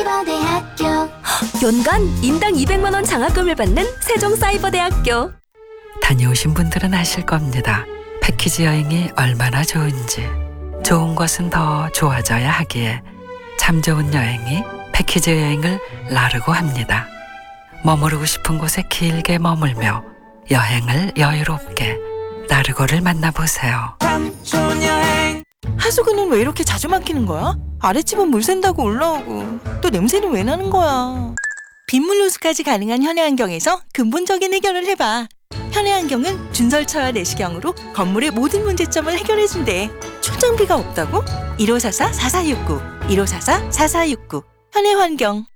사이버대학교. 연간 인당 200만 원 장학금을 받는 세종사이버대학교. 다녀오신 분들은 아실 겁니다. 패키지 여행이 얼마나 좋은지. 좋은 것은 더 좋아져야 하기에 참 좋은 여행이 패키지 여행을 나르고 합니다. 머무르고 싶은 곳에 길게 머물며 여행을 여유롭게 나르고를 만나보세요. 하수구는 왜 이렇게 자주 막히는 거야? 아랫집은 물 샌다고 올라오고 또 냄새는 왜 나는 거야? 빗물 호수까지 가능한 현해안경에서 근본적인 해결을 해봐. 현해안경은 준설차와 내시경으로 건물의 모든 문제점을 해결해준대. 출장비가 없다고? 1544-4469 1544-4469 현해환경.